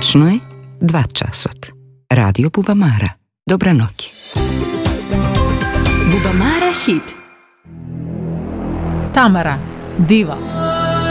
Точно е 2 часот. Радио Бубамара. Добра ноќ. Бубамара хит. Тамара, дива.